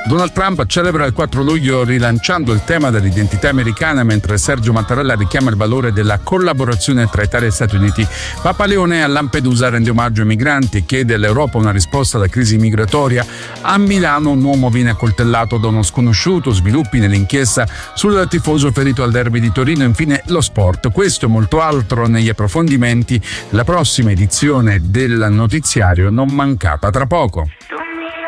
Donald Trump celebra il 4 luglio rilanciando il tema dell'identità americana, mentre Sergio Mattarella richiama il valore della collaborazione tra Italia e Stati Uniti. Papa Leone a Lampedusa rende omaggio ai migranti e chiede all'Europa una risposta alla crisi migratoria. A Milano un uomo viene accoltellato da uno sconosciuto, sviluppi nell'inchiesta sul tifoso ferito al derby di Torino. Infine lo sport. Questo e molto altro negli approfondimenti. La prossima edizione del notiziario non mancata tra poco.